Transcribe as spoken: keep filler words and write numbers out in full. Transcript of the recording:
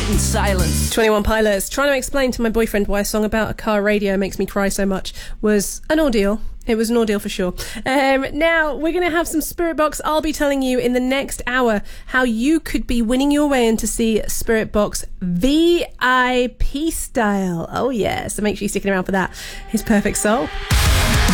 in silence. twenty-one Pilots. Trying to explain to my boyfriend why a song about a car radio makes me cry so much was an ordeal. It was an ordeal for sure. Um, now, we're going to have some Spirit Box. I'll be telling you in the next hour how you could be winning your way in to see Spirit Box V I P style. Oh, yeah. So make sure you're sticking around for that. His Perfect Soul.